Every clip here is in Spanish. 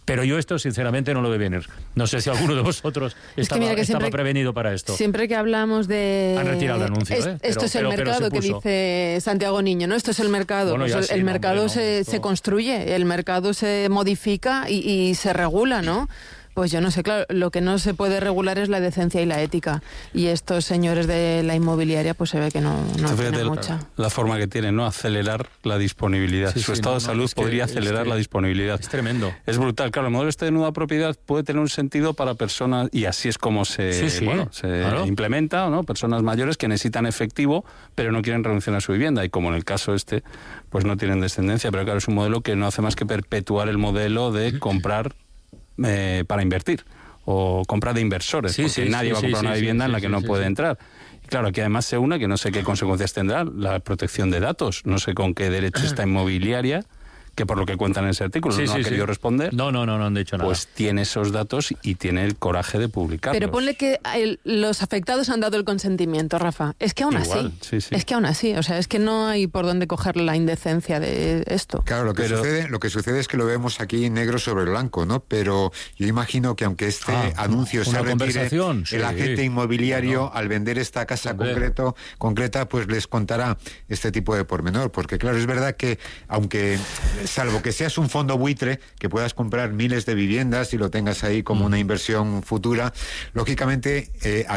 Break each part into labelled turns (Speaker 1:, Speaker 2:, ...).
Speaker 1: Pero yo esto, sinceramente, no lo veo venir. No sé si alguno de vosotros estaba prevenido para esto.
Speaker 2: Siempre que hablamos de...
Speaker 1: Han retirado el anuncio,
Speaker 2: Esto es el mercado que dice Santiago Niño, ¿no? Esto es el mercado. Bueno, pues el mercado se construye, el mercado se modifica y se regula, ¿no? Pues yo no sé, claro, lo que no se puede regular es la decencia y la ética. Y estos señores de la inmobiliaria, pues se ve que no tienen mucha.
Speaker 3: La forma que tienen, ¿no? Acelerar la disponibilidad. Su estado de salud podría acelerar la disponibilidad.
Speaker 1: Es tremendo.
Speaker 3: Es brutal. Claro, el modelo de nueva propiedad puede tener un sentido para personas, y así es como se implementa, ¿no? Personas mayores que necesitan efectivo, pero no quieren renunciar a su vivienda. Y como en el caso pues no tienen descendencia. Pero claro, es un modelo que no hace más que perpetuar el modelo de comprar para invertir, o compra de inversores, porque nadie va a comprar una vivienda en la que no puede entrar. Y claro, aquí además se une que no sé qué consecuencias tendrá la protección de datos, no sé con qué derecho está inmobiliaria, que por lo que cuentan en ese artículo no ha querido responder.
Speaker 1: No han dicho nada.
Speaker 3: Pues tiene esos datos y tiene el coraje de publicarlos.
Speaker 2: Pero ponle que los afectados han dado el consentimiento, Rafa. Es que aún así, es que aún así, o sea, es que no hay por dónde coger la indecencia de esto.
Speaker 4: Claro, lo que sucede es que lo vemos aquí negro sobre blanco, ¿no? Pero yo imagino que aunque este anuncio se retire, el agente inmobiliario al vender esta casa concreta, pues les contará este tipo de pormenor, porque claro, es verdad que aunque salvo que seas un fondo buitre, que puedas comprar miles de viviendas y lo tengas ahí como una inversión futura, lógicamente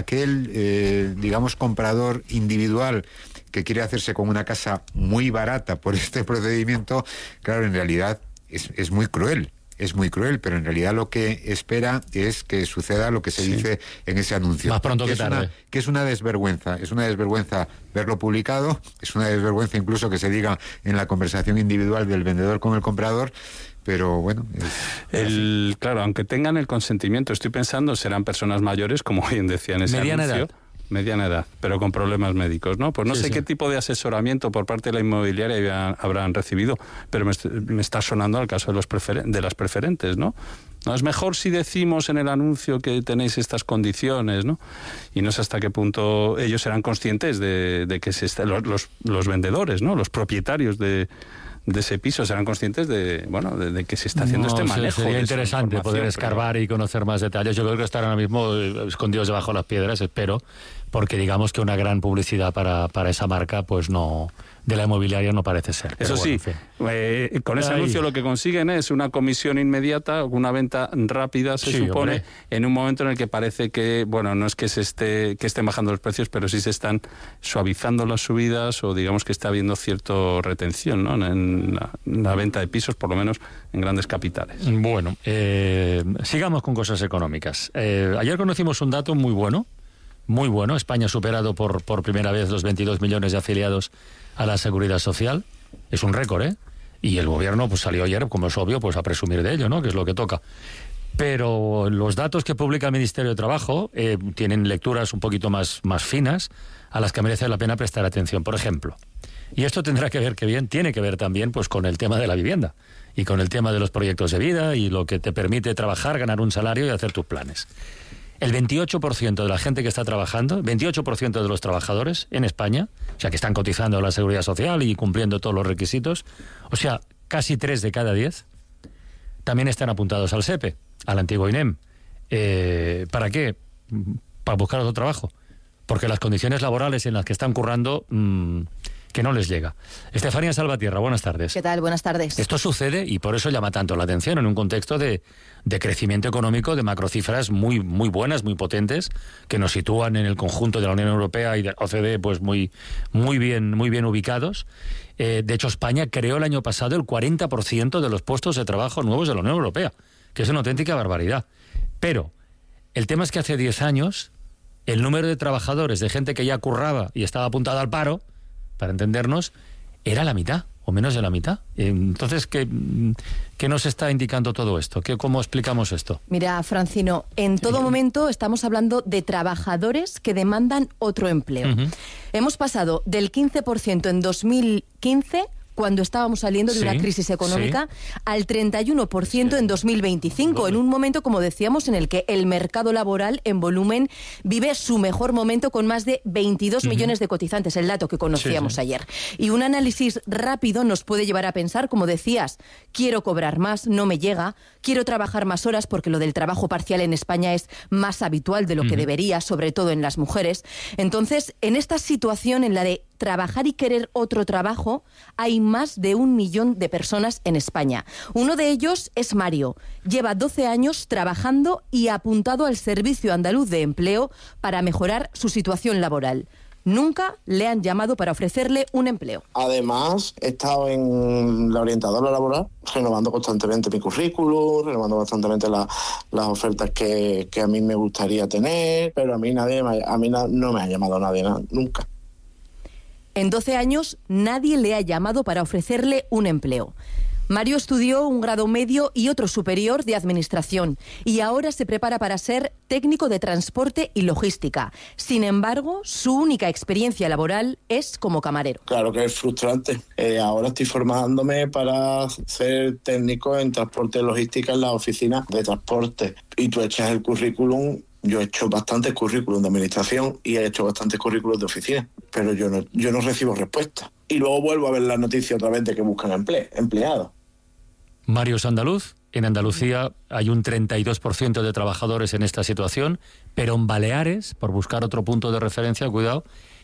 Speaker 4: digamos, comprador individual que quiere hacerse con una casa muy barata por este procedimiento, claro, en realidad es muy cruel. Es muy cruel, pero en realidad lo que espera es que suceda lo que se dice en ese anuncio.
Speaker 1: Más pronto que tarde.
Speaker 4: Que es una desvergüenza. Es una desvergüenza verlo publicado, es una desvergüenza incluso que se diga en la conversación individual del vendedor con el comprador, pero bueno...
Speaker 3: Claro, aunque tengan el consentimiento, estoy pensando, serán personas mayores, como bien decía en ese anuncio. Mediana edad, pero con problemas médicos, ¿no? Pues no sé qué tipo de asesoramiento por parte de la inmobiliaria habrán recibido, pero me está sonando al caso de las preferentes, ¿no? No es mejor si decimos en el anuncio que tenéis estas condiciones, ¿no? Y no sé hasta qué punto ellos serán conscientes de que los vendedores, ¿no? Los propietarios de ese piso serán conscientes de que se está haciendo este manejo.
Speaker 1: Sería interesante poder escarbar y conocer más detalles. Yo creo que estarán ahora mismo escondidos debajo de las piedras, espero, porque digamos que una gran publicidad para esa marca, pues no, de la inmobiliaria no parece ser.
Speaker 3: Eso sí, con ese anuncio lo que consiguen es una comisión inmediata, una venta rápida, se supone, en un momento en el que parece que, no es que estén bajando los precios, pero sí se están suavizando las subidas, o digamos que está habiendo cierta retención, ¿no? En la venta de pisos, por lo menos en grandes capitales.
Speaker 1: Bueno, sigamos con cosas económicas. Ayer conocimos un dato muy bueno. España ha superado por primera vez los 22 millones de afiliados a la Seguridad Social. Es un récord, ¿eh? Y el gobierno pues salió ayer, como es obvio, pues a presumir de ello, ¿no? Que es lo que toca. Pero los datos que publica el Ministerio de Trabajo tienen lecturas un poquito más finas, a las que merece la pena prestar atención. Por ejemplo, y esto tiene que ver también pues con el tema de la vivienda y con el tema de los proyectos de vida y lo que te permite trabajar, ganar un salario y hacer tus planes. El 28% de la gente que está trabajando, 28% de los trabajadores en España, o sea, que están cotizando a la Seguridad Social y cumpliendo todos los requisitos, o sea, casi 3 de cada 10, también están apuntados al SEPE, al antiguo INEM. ¿Para qué? Para buscar otro trabajo. Porque las condiciones laborales en las que están currando, que no les llega. Estefanía Salvatierra, buenas tardes.
Speaker 5: ¿Qué tal? Buenas tardes.
Speaker 1: Esto sucede, y por eso llama tanto la atención, en un contexto de crecimiento económico, de macrocifras muy buenas, muy potentes, que nos sitúan en el conjunto de la Unión Europea y de OCDE pues muy bien ubicados. De hecho, España creó el año pasado el 40% de los puestos de trabajo nuevos de la Unión Europea, que es una auténtica barbaridad. Pero el tema es que hace 10 años el número de trabajadores, de gente que ya curraba y estaba apuntada al paro, para entendernos, era la mitad, o menos de la mitad. Entonces, ¿qué nos está indicando todo esto? ¿Cómo explicamos esto?
Speaker 5: Mira, Francino, en todo momento estamos hablando de trabajadores que demandan otro empleo. Hemos pasado del 15% en 2015, cuando estábamos saliendo de una crisis económica, al 31% en 2025, en un momento, como decíamos, en el que el mercado laboral en volumen vive su mejor momento con más de 22 millones de cotizantes, el dato que conocíamos ayer. Y un análisis rápido nos puede llevar a pensar, como decías, quiero cobrar más, no me llega, quiero trabajar más horas porque lo del trabajo parcial en España es más habitual de lo que debería, sobre todo en las mujeres. Entonces, en esta situación en la de trabajar y querer otro trabajo, hay más de 1 millón de personas en España. Uno de ellos es Mario. Lleva 12 años trabajando y apuntado al Servicio Andaluz de Empleo para mejorar su situación laboral. Nunca le han llamado para ofrecerle un empleo.
Speaker 6: Además, he estado en la orientadora laboral, renovando constantemente mi currículum, renovando constantemente las ofertas que a mí me gustaría tener, pero a mí no me ha llamado nadie, nunca.
Speaker 5: En 12 años, nadie le ha llamado para ofrecerle un empleo. Mario estudió un grado medio y otro superior de administración y ahora se prepara para ser técnico de transporte y logística. Sin embargo, su única experiencia laboral es como camarero.
Speaker 6: Claro que es frustrante. Ahora estoy formándome para ser técnico en transporte y logística en la oficina de transporte. Y tú echas el currículum. Yo he hecho bastantes currículums de administración y he hecho bastantes currículums de oficina, pero yo no recibo respuesta. Y luego vuelvo a ver la noticia otra vez de que buscan empleados.
Speaker 1: Mario es andaluz. En Andalucía hay un 32% de trabajadores en esta situación, pero en Baleares, por buscar otro punto de referencia, cuidado,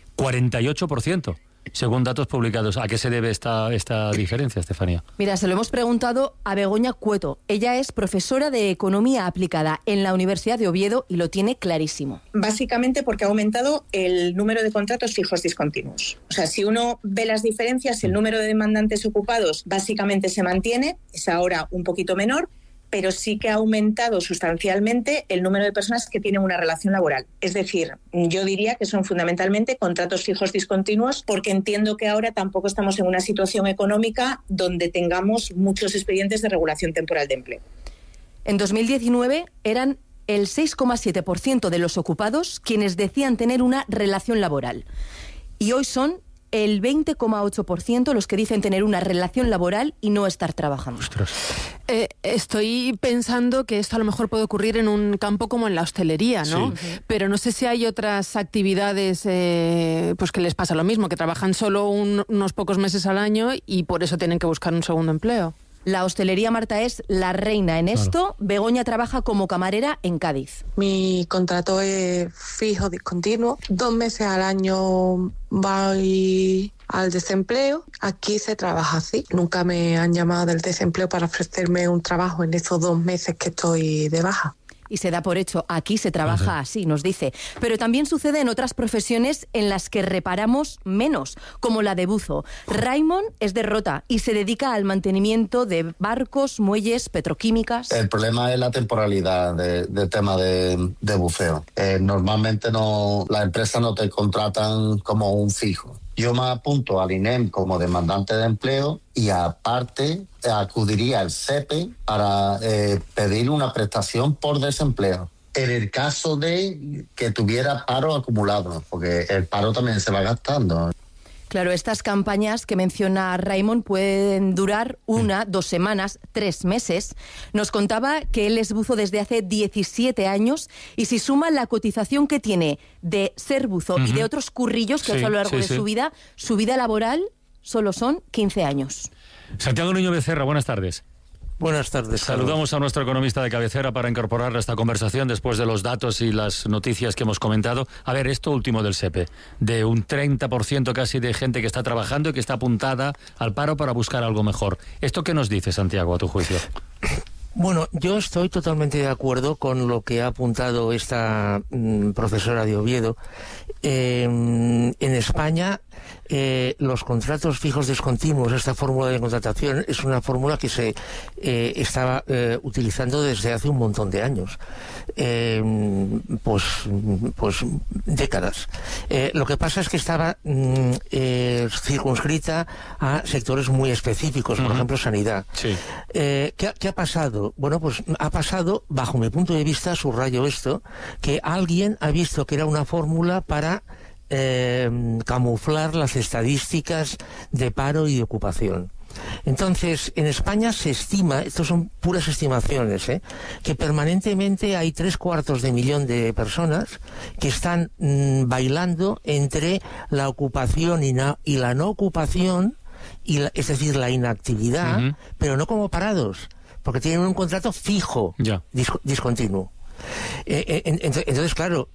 Speaker 1: 48%. Según datos publicados. ¿A qué se debe esta diferencia, Estefanía?
Speaker 5: Mira, se lo hemos preguntado a Begoña Cueto. Ella es profesora de Economía Aplicada en la Universidad de Oviedo y lo tiene clarísimo.
Speaker 7: Básicamente porque ha aumentado el número de contratos fijos discontinuos. O sea, si uno ve las diferencias, el número de demandantes ocupados básicamente se mantiene, es ahora un poquito menor, pero sí que ha aumentado sustancialmente el número de personas que tienen una relación laboral. Es decir, yo diría que son fundamentalmente contratos fijos discontinuos, porque entiendo que ahora tampoco estamos en una situación económica donde tengamos muchos expedientes de regulación temporal de empleo.
Speaker 5: En 2019 eran el 6,7% de los ocupados quienes decían tener una relación laboral. Y hoy son el 20,8% los que dicen tener una relación laboral y no estar trabajando.
Speaker 2: Estoy pensando que esto a lo mejor puede ocurrir en un campo como en la hostelería, ¿no? Sí. Pero no sé si hay otras actividades pues que les pasa lo mismo, que trabajan solo unos pocos meses al año y por eso tienen que buscar un segundo empleo.
Speaker 5: La hostelería, Marta, es la reina en esto. Claro. Begoña trabaja como camarera en Cádiz.
Speaker 8: Mi contrato es fijo, discontinuo. 2 meses al año voy al desempleo. Aquí se trabaja así. Nunca me han llamado del desempleo para ofrecerme un trabajo en esos 2 meses que estoy de baja.
Speaker 5: Y se da por hecho, aquí se trabaja así, nos dice. Pero también sucede en otras profesiones en las que reparamos menos, como la de buzo. Raymond es de Rota y se dedica al mantenimiento de barcos, muelles, petroquímicas.
Speaker 9: El problema es la temporalidad del tema de buceo. Normalmente las empresas no te contratan como un fijo. Yo me apunto al INEM como demandante de empleo y aparte acudiría al CEPE para pedir una prestación por desempleo. En el caso de que tuviera paro acumulado, porque el paro también se va gastando.
Speaker 5: Claro, estas campañas que menciona Raymond pueden durar 1, 2 semanas, 3 meses. Nos contaba que él es buzo desde hace 17 años y si suma la cotización que tiene de ser buzo y de otros currillos que ha hecho a lo largo de su vida laboral solo son 15 años.
Speaker 1: Santiago Niño Becerra, buenas tardes.
Speaker 10: Buenas tardes.
Speaker 1: Saludamos a nuestro economista de cabecera para incorporarle a esta conversación después de los datos y las noticias que hemos comentado. A ver, esto último del SEPE, de un 30% casi de gente que está trabajando y que está apuntada al paro para buscar algo mejor. ¿Esto qué nos dice, Santiago, a tu juicio?
Speaker 10: Bueno, yo estoy totalmente de acuerdo con lo que ha apuntado esta profesora de Oviedo. En España, los contratos fijos discontinuos, esta fórmula de contratación, es una fórmula que se estaba utilizando desde hace un montón de años, pues décadas. Lo que pasa es que estaba circunscrita a sectores muy específicos, por ejemplo, sanidad.
Speaker 1: Sí.
Speaker 10: ¿Qué ha pasado? Bueno, pues ha pasado, bajo mi punto de vista, subrayo esto, que alguien ha visto que era una fórmula para camuflar las estadísticas de paro y de ocupación. Entonces, en España se estima, estos son puras estimaciones, que permanentemente hay 3/4 de personas que están bailando entre la ocupación y la no ocupación, es decir, la inactividad, pero no como parados, porque tienen un contrato fijo, discontinuo. Entonces, claro,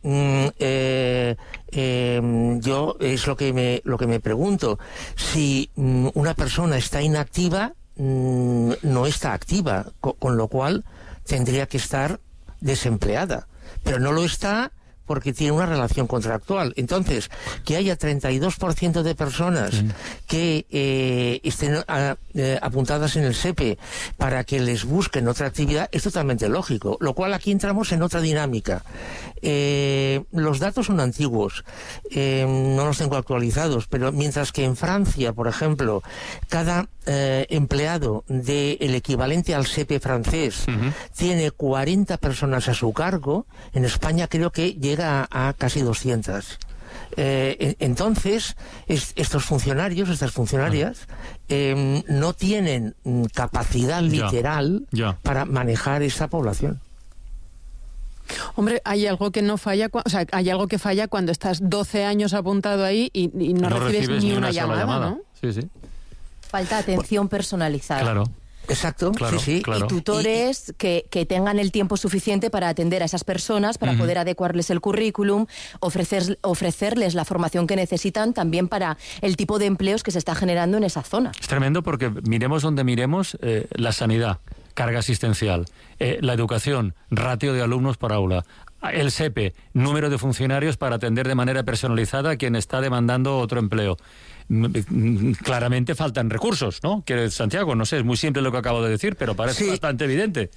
Speaker 10: yo es lo que me pregunto, si una persona está inactiva, no está activa, con lo cual tendría que estar desempleada, pero no lo está porque tiene una relación contractual. Entonces, que haya 32% de personas que estén apuntadas en el SEPE para que les busquen otra actividad es totalmente lógico, lo cual aquí entramos en otra dinámica. Los datos son antiguos, no los tengo actualizados, pero mientras que en Francia, por ejemplo, cada empleado del equivalente al SEPE francés tiene 40 personas a su cargo, en España creo que llega a casi 200. Entonces, estos funcionarios, estas funcionarias, no tienen capacidad literal para manejar esa población.
Speaker 2: Hombre, hay algo que no falla, hay algo que falla cuando estás 12 años apuntado ahí y no recibes ni una llamada, ¿no?
Speaker 1: Sí.
Speaker 5: Falta atención personalizada.
Speaker 1: Claro.
Speaker 10: Exacto, sí.
Speaker 5: Claro. Y tutores que tengan el tiempo suficiente para atender a esas personas, para poder adecuarles el currículum, ofrecerles la formación que necesitan también para el tipo de empleos que se está generando en esa zona.
Speaker 1: Es tremendo porque miremos donde miremos, la sanidad, carga asistencial, la educación, ratio de alumnos por aula, el SEPE, número de funcionarios para atender de manera personalizada a quien está demandando otro empleo. Claramente faltan recursos, ¿no? Que Santiago, no sé, es muy simple lo que acabo de decir, pero parece bastante evidente.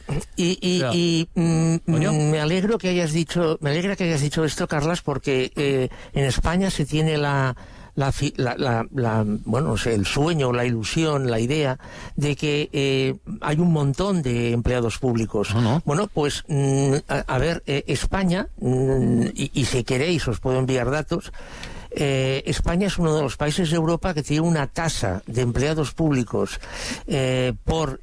Speaker 10: Me alegra que hayas dicho esto, Carlas, porque en España se tiene el sueño, la ilusión, la idea de que hay un montón de empleados públicos.
Speaker 1: ¿No?
Speaker 10: Bueno, pues España, y si queréis os puedo enviar datos. España es uno de los países de Europa que tiene una tasa de empleados públicos por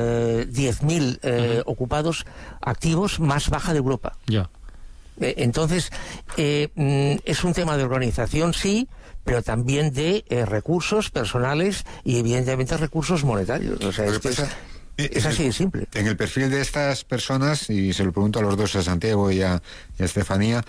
Speaker 10: 10.000 ocupados activos más baja de Europa. Entonces, es un tema de organización, sí, pero también de recursos personales y evidentemente recursos monetarios. O sea, es así de simple.
Speaker 4: En el perfil de estas personas, y se lo pregunto a los dos, a Santiago y a Estefanía,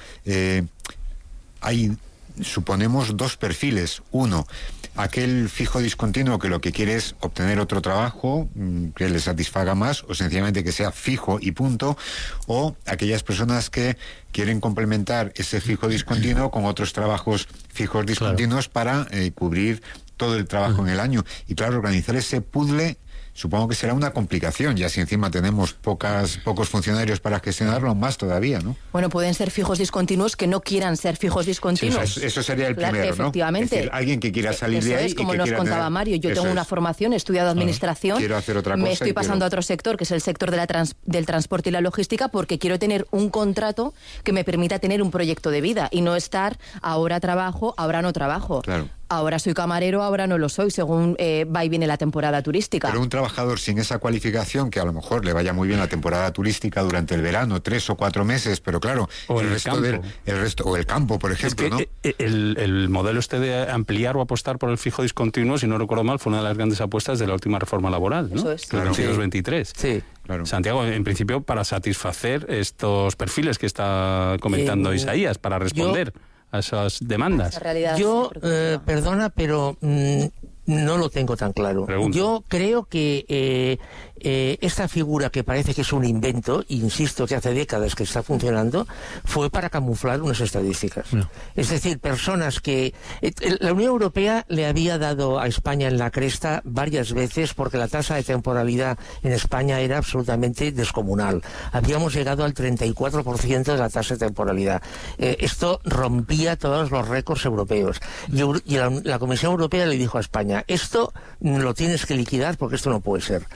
Speaker 4: hay, suponemos, dos perfiles. Uno, aquel fijo discontinuo que lo que quiere es obtener otro trabajo que le satisfaga más, o sencillamente que sea fijo y punto, o aquellas personas que quieren complementar ese fijo discontinuo con otros trabajos fijos discontinuos para cubrir todo el trabajo en el año. Y claro, organizar ese puzzle supongo que será una complicación, ya si encima tenemos pocos funcionarios para gestionarlo, más todavía, ¿no?
Speaker 5: Bueno, pueden ser fijos discontinuos que no quieran ser fijos discontinuos.
Speaker 4: Sí, eso sería el primero,
Speaker 5: efectivamente.
Speaker 4: ¿no? Es decir, alguien que quiera salir de ahí.
Speaker 5: Es como nos contaba Mario, yo tengo una formación, he estudiado administración,
Speaker 4: quiero hacer otra cosa,
Speaker 5: me estoy pasando a otro sector, que es el sector de del transporte y la logística, porque quiero tener un contrato que me permita tener un proyecto de vida y no estar ahora trabajo, ahora no trabajo.
Speaker 4: Claro.
Speaker 5: Ahora soy camarero, ahora no lo soy, según va y viene la temporada turística.
Speaker 4: Pero un trabajador sin esa cualificación, que a lo mejor le vaya muy bien la temporada turística durante el verano, 3 o 4 meses, pero claro,
Speaker 3: o el resto
Speaker 4: o el campo, por ejemplo,
Speaker 3: es que, ¿no? El modelo de ampliar o apostar por el fijo discontinuo, si no recuerdo mal, fue una de las grandes apuestas de la última reforma laboral, ¿no?
Speaker 5: Eso es.
Speaker 3: Claro. 22-23.
Speaker 10: Sí.
Speaker 4: Claro.
Speaker 3: Santiago, en principio, para satisfacer estos perfiles que está comentando Isaías, para responder a esas demandas.
Speaker 10: Yo, perdona, pero no lo tengo tan claro.
Speaker 3: Pregunta.
Speaker 10: Yo creo que esta figura, que parece que es un invento, insisto que hace décadas que está funcionando, fue para camuflar unas estadísticas. No. Es decir, personas que... la Unión Europea le había dado a España en la cresta varias veces porque la tasa de temporalidad en España era absolutamente descomunal. Habíamos llegado al 34% de la tasa de temporalidad. Esto rompía todos los récords europeos. Y la Comisión Europea le dijo a España, esto lo tienes que liquidar porque esto no puede ser. Y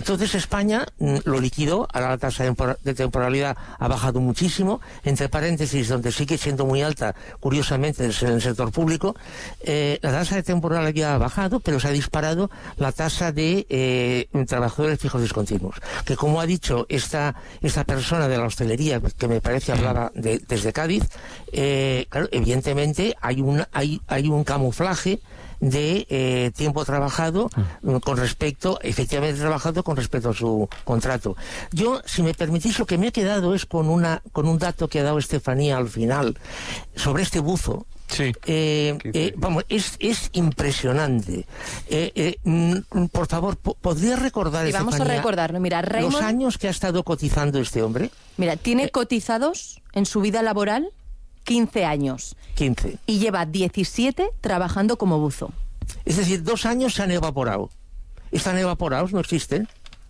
Speaker 10: Entonces España lo liquidó, ahora la tasa de temporalidad ha bajado muchísimo, entre paréntesis, donde sigue siendo muy alta, curiosamente, es en el sector público. La tasa de temporalidad ha bajado, pero se ha disparado la tasa de trabajadores fijos discontinuos, que como ha dicho esta persona de la hostelería, que me parece hablaba desde Cádiz, claro, evidentemente hay un camuflaje de tiempo trabajado con respecto, efectivamente trabajado con respecto a su contrato. Yo, si me permitís, lo que me he quedado es con un dato que ha dado Estefanía al final sobre este buzo.
Speaker 1: Sí.
Speaker 10: Vamos, es impresionante. Por favor, ¿podría recordar,
Speaker 5: Estefanía, vamos a recordarlo. Mira, Raymond,
Speaker 10: los años que ha estado cotizando este hombre?
Speaker 5: Mira, tiene cotizados en su vida laboral 15 años.
Speaker 10: 15.
Speaker 5: Y lleva 17 trabajando como buzo.
Speaker 10: Es decir, 2 años se han evaporado. ¿Están evaporados? ¿No existen?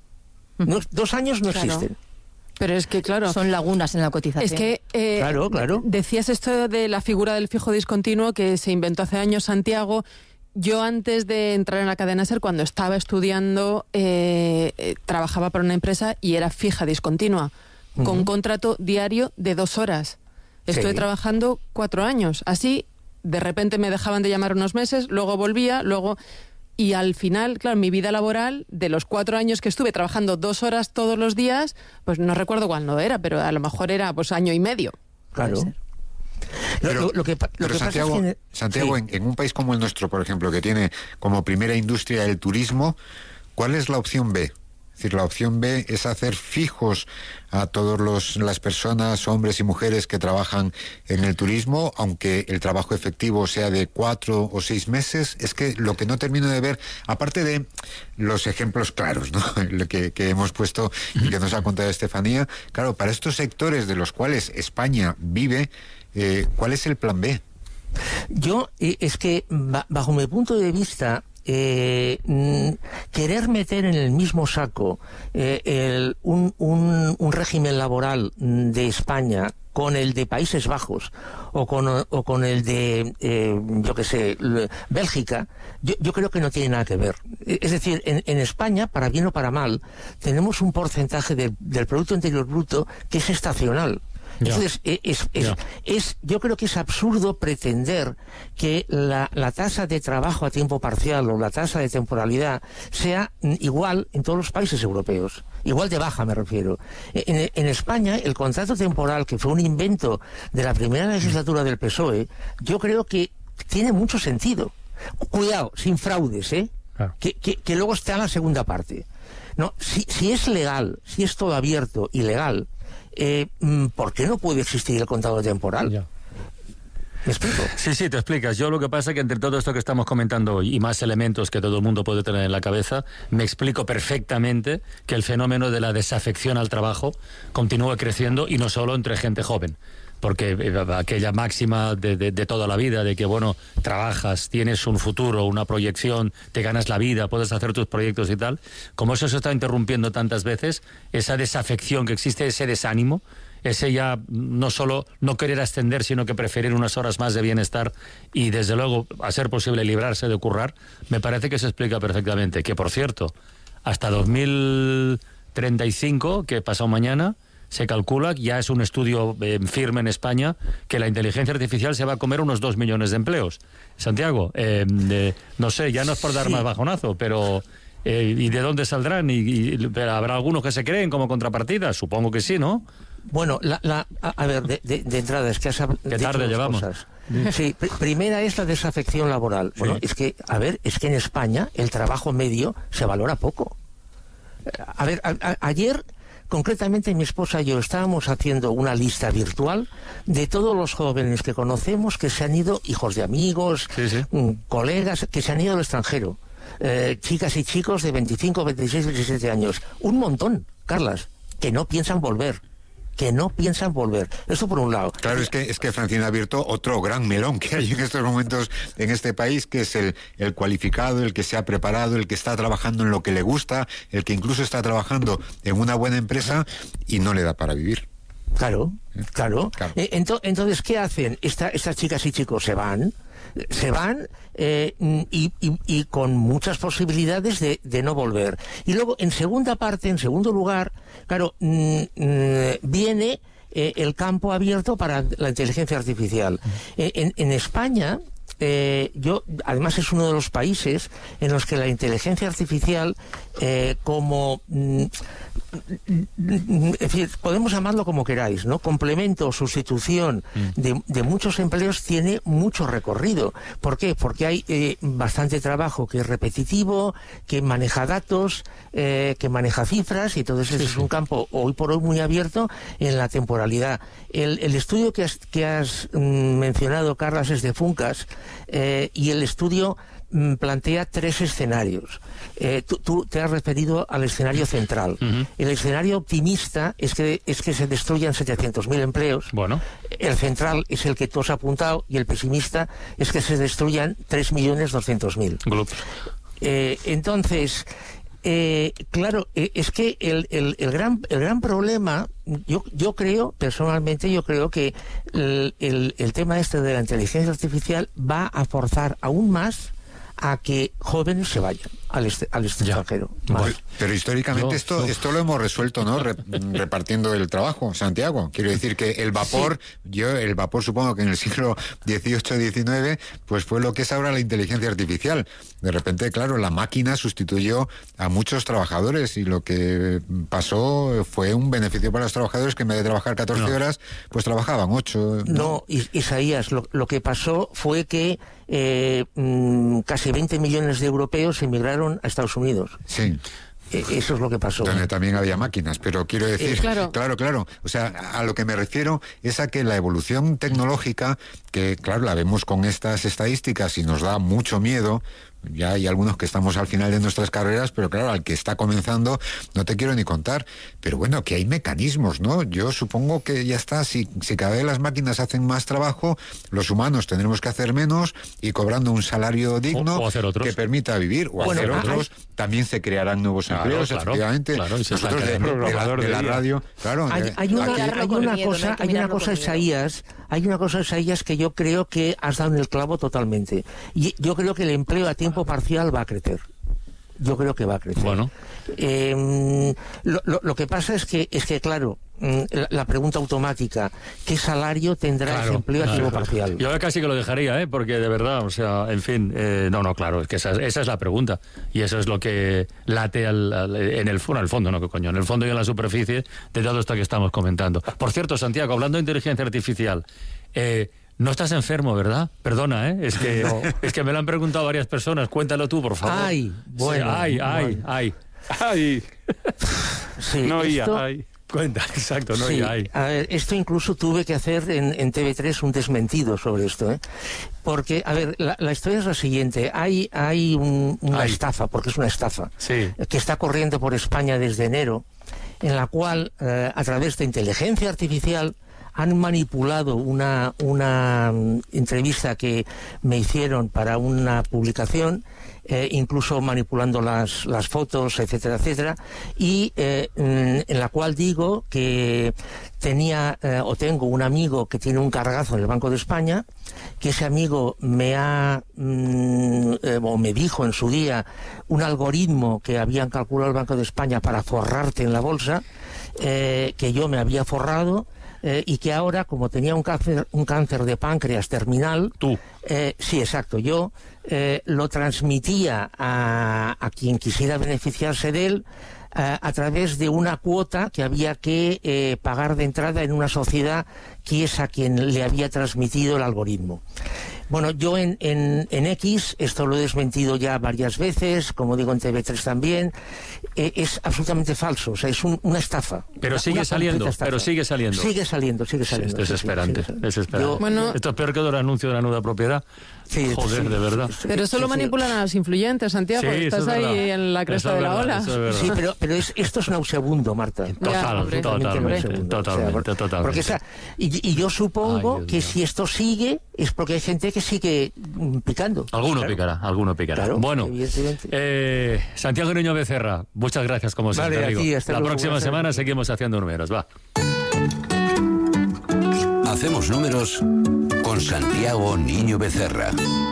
Speaker 10: 2 años no existen.
Speaker 2: Pero es que, claro...
Speaker 5: Son lagunas en la cotización.
Speaker 2: Es que...
Speaker 10: claro.
Speaker 2: Decías esto de la figura del fijo discontinuo que se inventó hace años Santiago. Yo, antes de entrar en la cadena SER, cuando estaba estudiando, trabajaba para una empresa y era fija discontinua, con contrato diario de 2 horas. Estoy trabajando 4 años. Así, de repente me dejaban de llamar unos meses, luego volvía, y al final, claro, mi vida laboral, de los 4 años que estuve trabajando 2 horas todos los días, pues no recuerdo cuándo era, pero a lo mejor era pues año y medio.
Speaker 10: Claro.
Speaker 4: Pero Santiago, es que... Santiago, en un país como el nuestro, por ejemplo, que tiene como primera industria el turismo, ¿cuál es la opción B? Es decir, la opción B es hacer fijos a todas las personas, hombres y mujeres que trabajan en el turismo, aunque el trabajo efectivo sea de 4 o 6 meses. Es que lo que no termino de ver, aparte de los ejemplos claros, ¿no?, que hemos puesto y que nos ha contado Estefanía, claro, para estos sectores de los cuales España vive, ¿cuál es el plan B?
Speaker 10: Yo, es que, bajo mi punto de vista, querer meter en el mismo saco un régimen laboral de España con el de Países Bajos o con el de yo qué sé, Bélgica, yo creo que no tiene nada que ver. Es decir, en España, para bien o para mal, tenemos un porcentaje del Producto Interior Bruto que es estacional. Entonces, yo creo que es absurdo pretender que la tasa de trabajo a tiempo parcial o la tasa de temporalidad sea igual en todos los países europeos. Igual de baja, me refiero. En España, el contrato temporal, que fue un invento de la primera legislatura del PSOE, yo creo que tiene mucho sentido. Cuidado, sin fraudes, Claro. Que luego está la segunda parte. No, si es legal, si es todo abierto y legal, ¿por qué no puede existir el contrato temporal?
Speaker 1: Ya.
Speaker 10: ¿Me explico?
Speaker 1: Sí, te explicas. Yo lo que pasa es que entre todo esto que estamos comentando hoy y más elementos que todo el mundo puede tener en la cabeza, me explico perfectamente que el fenómeno de la desafección al trabajo continúa creciendo, y no solo entre gente joven. Porque aquella máxima de toda la vida, de que, bueno, trabajas, tienes un futuro, una proyección, te ganas la vida, puedes hacer tus proyectos y tal, como eso se está interrumpiendo tantas veces, esa desafección que existe, ese desánimo, ese ya no solo no querer ascender, sino que preferir unas horas más de bienestar y, desde luego, a ser posible librarse de currar, me parece que se explica perfectamente. Que, por cierto, hasta 2035, que pasado mañana, se calcula, ya es un estudio firme en España, que la inteligencia artificial se va a comer unos 2 millones de empleos. Santiago, no sé, ya no es por dar más bajonazo, pero ¿y de dónde saldrán? Pero ¿habrá algunos que se creen como contrapartida? Supongo que sí, ¿no?
Speaker 10: Bueno, a ver, de entrada, es que has hablado
Speaker 1: de tarde llevamos.
Speaker 10: Cosas. Sí, primera es la desafección laboral. Sí. Bueno, es que en España el trabajo medio se valora poco. A ver, ayer... Concretamente, mi esposa y yo estábamos haciendo una lista virtual de todos los jóvenes que conocemos que se han ido, hijos de amigos, colegas, que se han ido al extranjero. Chicas y chicos de 25, 26, 27 años. Un montón, Carlas, que no piensan volver. Eso por un lado.
Speaker 4: Claro, es que Francina ha abierto otro gran melón que hay en estos momentos en este país, que es el cualificado, el que se ha preparado, el que está trabajando en lo que le gusta, el que incluso está trabajando en una buena empresa y no le da para vivir.
Speaker 10: Claro. Entonces, ¿qué hacen? Estas chicas y chicos se van Se van y con muchas posibilidades de no volver. Y luego, en segundo lugar, claro, viene el campo abierto para la inteligencia artificial. En España, además es uno de los países en los que la inteligencia artificial como en fin, podemos llamarlo como queráis, ¿no? Complemento o sustitución de muchos empleos, tiene mucho recorrido. ¿Por qué? Porque hay bastante trabajo que es repetitivo, que maneja datos, que maneja cifras, y todo eso es un campo hoy por hoy muy abierto en la temporalidad. El estudio que has mencionado, Carlas, es de Funcas, y el estudio plantea 3 escenarios. Tú te has referido al escenario central. El escenario optimista es que se destruyan 700.000 empleos. Bueno. El central es el que tú has apuntado, y el pesimista es que se destruyan 3.200.000. Entonces, claro, es que el gran problema, yo creo, personalmente, que el tema este de la inteligencia artificial va a forzar aún más a que jóvenes se vayan al extranjero.
Speaker 4: Pero históricamente esto lo hemos resuelto, ¿no? Repartiendo el trabajo, Santiago. Quiero decir que el vapor, el vapor supongo que en el siglo XVIII-XIX, pues fue lo que es ahora la inteligencia artificial. De repente, claro, la máquina sustituyó a muchos trabajadores, y lo que pasó fue un beneficio para los trabajadores, que en vez de trabajar 14 horas, pues trabajaban 8.
Speaker 10: No, Isaías, lo que pasó fue que casi 20 millones de europeos emigraron a Estados Unidos.
Speaker 4: Sí.
Speaker 10: Eso es lo que pasó.
Speaker 4: Donde también había máquinas, pero quiero decir, claro. O sea, a lo que me refiero es a que la evolución tecnológica, que claro, la vemos con estas estadísticas y nos da mucho miedo. Ya hay algunos que estamos al final de nuestras carreras, pero claro, al que está comenzando no te quiero ni contar. Pero bueno, que hay mecanismos, ¿no? Yo supongo que ya está, si cada vez las máquinas hacen más trabajo, los humanos tendremos que hacer menos, y cobrando un salario digno que permita vivir, o hacer otros. También se crearán nuevos empleos, efectivamente. Claro, nosotros de la radio, claro.
Speaker 10: Hay una cosa, Isaías, que yo creo que has dado en el clavo totalmente. Y yo creo que el empleo a tiempo parcial va a crecer. Yo creo que va a crecer. Bueno. Lo que pasa es que claro, la pregunta automática, ¿qué salario tendrá ese empleo a tiempo parcial?
Speaker 1: Yo casi que lo dejaría, porque de verdad, o sea, en fin, claro, es que esa es la pregunta, y eso es lo que late en el fondo, no, que coño, en el fondo y en la superficie de todo esto que estamos comentando. Por cierto, Santiago, hablando de inteligencia artificial, no estás enfermo, ¿verdad? Perdona, es que me lo han preguntado varias personas. Cuéntalo tú, por favor.
Speaker 10: Ay, bueno.
Speaker 3: Ay.
Speaker 10: Sí,
Speaker 3: no
Speaker 10: esto...
Speaker 3: ay.
Speaker 1: Cuenta, exacto, no.
Speaker 10: Sí, a ver, esto incluso tuve que hacer en TV3 un desmentido sobre esto, porque, a ver, la historia es la siguiente. Hay una estafa, porque es una estafa, que está corriendo por España desde enero, en la cual, a través de inteligencia artificial, han manipulado una entrevista que me hicieron para una publicación, incluso manipulando las fotos, etcétera, etcétera, y en la cual digo que tengo un amigo que tiene un cargazo en el Banco de España, que ese amigo me dijo en su día un algoritmo que habían calculado el Banco de España para forrarte en la bolsa, que yo me había forrado, y que ahora, como tenía un cáncer de páncreas terminal...
Speaker 1: Tú.
Speaker 10: Sí, exacto. Yo lo transmitía a quien quisiera beneficiarse de él a través de una cuota que había que pagar de entrada en una sociedad que es a quien le había transmitido el algoritmo. Bueno, yo en X, esto lo he desmentido ya varias veces, como digo en TV3 también, es absolutamente falso, o sea, es una estafa.
Speaker 1: Pero sigue saliendo.
Speaker 10: Sigue saliendo.
Speaker 1: Sí, esto es desesperante. Esto es peor que el anuncio de la nueva propiedad.
Speaker 10: Sí,
Speaker 1: joder, de verdad.
Speaker 2: Pero eso lo manipulan a los influyentes, Santiago. Estás ahí en la cresta de la ola.
Speaker 10: Sí, pero esto es nauseabundo, Marta.
Speaker 1: Totalmente.
Speaker 10: Porque y yo supongo que si esto sigue es porque hay gente que sigue picando.
Speaker 1: Alguno picará.
Speaker 10: Claro,
Speaker 1: bueno, Santiago Niño Becerra, muchas gracias como siempre.
Speaker 10: Vale,
Speaker 1: la próxima semana seguimos haciendo números, va.
Speaker 11: Hacemos números con Santiago Niño Becerra.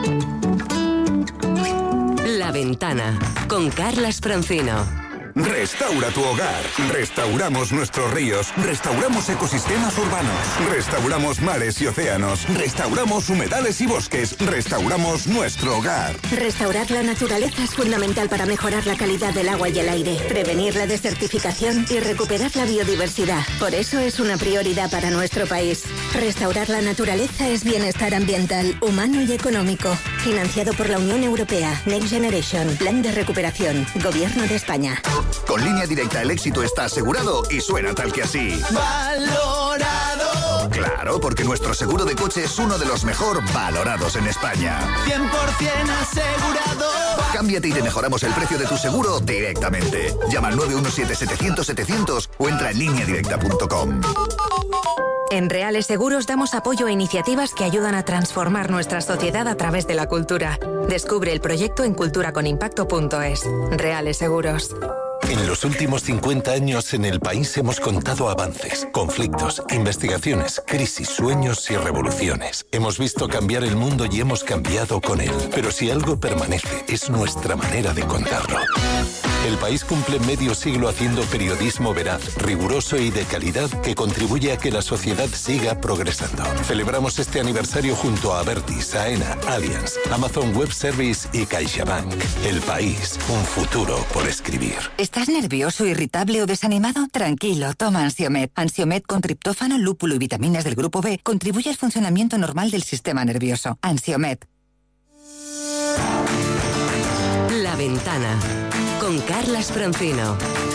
Speaker 12: La Ventana, con Carlas Francino.
Speaker 13: Restaura tu hogar. Restauramos nuestros ríos. Restauramos ecosistemas urbanos. Restauramos mares y océanos. Restauramos humedales y bosques. Restauramos nuestro hogar.
Speaker 14: Restaurar la naturaleza es fundamental para mejorar la calidad del agua y el aire, prevenir la desertificación y recuperar la biodiversidad. Por eso es una prioridad para nuestro país. Restaurar la naturaleza es bienestar ambiental, humano y económico. Financiado por la Unión Europea. Next Generation. Plan de recuperación. Gobierno de España.
Speaker 15: Con Línea Directa el éxito está asegurado y suena tal que así.
Speaker 16: ¡Valorado!
Speaker 15: Claro, porque nuestro seguro de coche es uno de los mejor valorados en España.
Speaker 16: 100% asegurado.
Speaker 15: Cámbiate y te mejoramos el precio de tu seguro directamente. Llama al 917-700-700 o entra en lineadirecta.com.
Speaker 17: En Reales Seguros damos apoyo a iniciativas que ayudan a transformar nuestra sociedad a través de la cultura. Descubre el proyecto en culturaconimpacto.es. Reales Seguros.
Speaker 18: En los últimos 50 años en el país hemos contado avances, conflictos, investigaciones, crisis, sueños y revoluciones. Hemos visto cambiar el mundo y hemos cambiado con él. Pero si algo permanece, es nuestra manera de contarlo. El país cumple medio siglo haciendo periodismo veraz, riguroso y de calidad que contribuye a que la sociedad siga progresando. Celebramos este aniversario junto a Abertis, AENA, Allianz, Amazon Web Service y CaixaBank. El país, un futuro por escribir.
Speaker 19: ¿Estás nervioso, irritable o desanimado? Tranquilo, toma Ansiomed. Ansiomed con triptófano, lúpulo y vitaminas del grupo B contribuye al funcionamiento normal del sistema nervioso. Ansiomed.
Speaker 12: La Ventana, con Carlas Francino.